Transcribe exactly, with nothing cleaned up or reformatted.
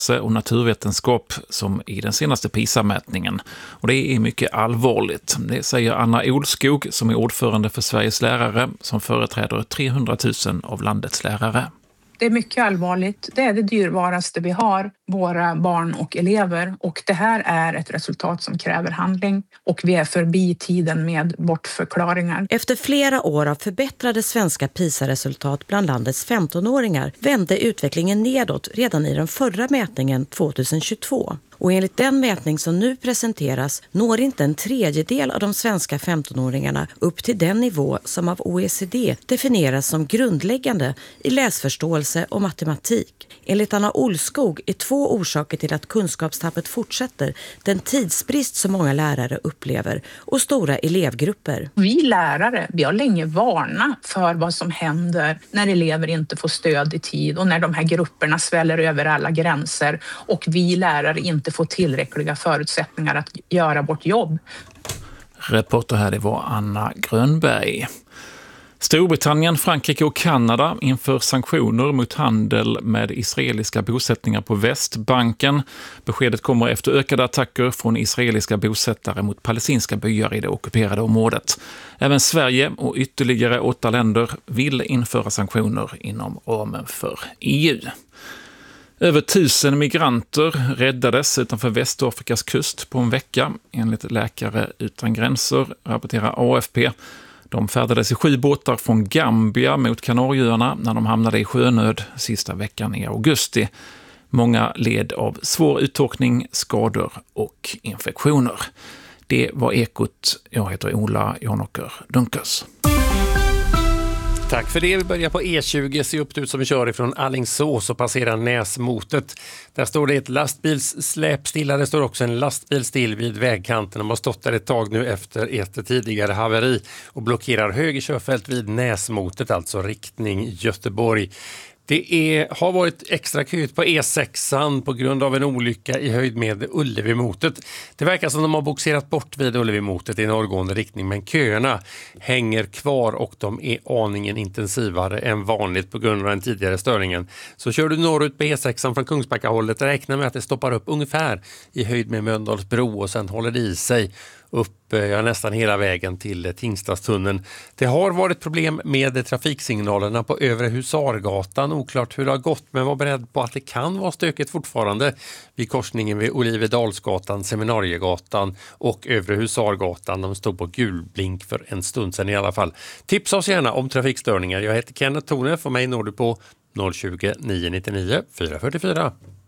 och naturvetenskap som i den senaste PISA-mätningen. Och det är mycket allvarligt. Det säger Anna Olskog som är ordförande för Sveriges lärare som företräder trehundratusen av landets lärare. Det är mycket allvarligt. Det är det dyrbaraste vi har, våra barn och elever. Och det här är ett resultat som kräver handling. Och vi är förbi tiden med bortförklaringar. Efter flera år av förbättrade svenska PISA-resultat bland landets femtonåringar vände utvecklingen nedåt redan i den förra mätningen tjugohundratjugotvå. Och enligt den mätning som nu presenteras når inte en tredjedel av de svenska femtonåringarna upp till den nivå som av O E C D definieras som grundläggande i läsförståelse och matematik. Enligt Anna Olskog är två orsaker till att kunskapstappet fortsätter den tidsbrist som många lärare upplever och stora elevgrupper. Vi lärare, vi har länge varnat för vad som händer när elever inte får stöd i tid och när de här grupperna sväller över alla gränser och vi lärare inte få tillräckliga förutsättningar att göra vårt jobb. Reporter här det var Anna Grönberg. Storbritannien, Frankrike och Kanada inför sanktioner mot handel med israeliska bosättningar på Västbanken. Beskedet kommer efter ökade attacker från israeliska bosättare mot palestinska byar i det ockuperade området. Även Sverige och ytterligare åtta länder vill införa sanktioner inom ramen för E U. Över tusen migranter räddades utanför Västafrikas kust på en vecka. Enligt Läkare utan gränser rapporterar A F P. De färdades i sju båtar från Gambia mot Kanarieöarna när de hamnade i sjönöd sista veckan i augusti. Många led av svår uttorkning, skador och infektioner. Det var Ekot. Jag heter Ola Janåker Dunkers. Tack för det. Vi börjar på E tjugo. Se upp ut som vi kör ifrån Alingsås och passerar Näsmotet. Där står det ett lastbilssläp stilla. Det står också en lastbil still vid vägkanten. De har stått där ett tag nu efter ett tidigare haveri och blockerar höger körfält vid Näsmotet, alltså riktning Göteborg. Det är, har varit extra köt på E sexan på grund av en olycka i höjd med Ullevi-motet. Det verkar som de har boxerat bort vid Ullevi-motet i norrgående riktning, men köerna hänger kvar och de är aningen intensivare än vanligt på grund av den tidigare störningen. Så kör du norrut på E sexan från Kungsbackahållet, räkna med att det stoppar upp ungefär i höjd med Mölndalsbro och sen håller det i sig upp ja, nästan hela vägen till Tingstadstunneln. Det har varit problem med trafiksignalerna på Övre Husargatan. Oklart hur det har gått, men var beredd på att det kan vara stökigt fortfarande vid korsningen vid Olivedalsgatan, Seminariegatan och Övre Husargatan. De stod på gulblink för en stund sedan i alla fall. Tipsa oss gärna om trafikstörningar. Jag heter Kenneth Thone. För mig når du på noll tjugo, nio nio nio, fyra fyra fyra.